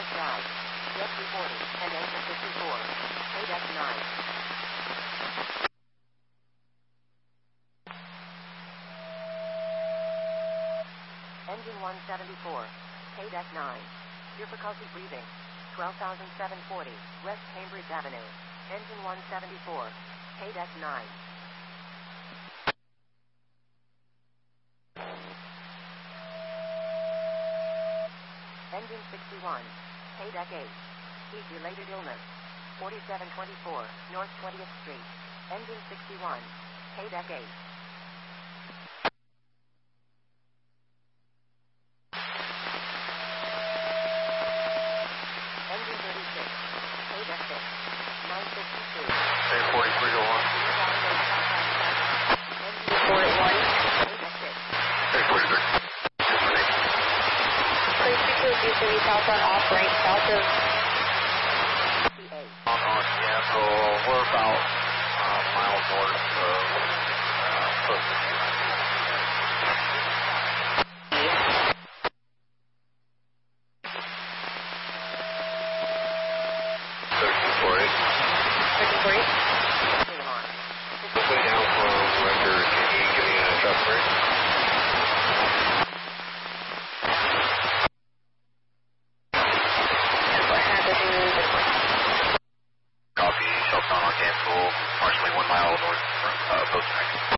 Left side. Jet 240 and engine 54. KDEC 9. Engine 174. KDEC 9. Difficulty breathing. 12,740 West Cambridge Avenue. Engine 174. KDEC 9. Engine 61. KDEC 8. Heat-related illness. 4724 North 20th Street. Engine 61. KDEC 8. Engine 36. KDEC 6. 952. Say 43 to 1. Engine 481. KDEC 6. Say 46. Please speak to the southbound off-ramp south of PA. Yeah, so we're about miles north of close to way down from record. Can you give me a trust break? Copy, southbound on cancel, approximately 1 mile north from Post Next.